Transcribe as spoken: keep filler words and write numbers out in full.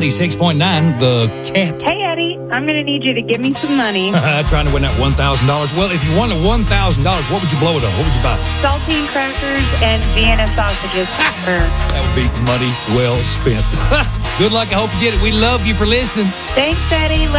ninety-six point nine, The Cat. Hey, Eddie, I'm going to need you to give me some money. Trying to win that one thousand dollars. Well, if you won the one thousand dollars, what would you blow it on? What would you buy? Saltine crackers and Vienna sausages. That would be money well spent. Good luck. I hope you get it. We love you for listening. Thanks, Eddie. Love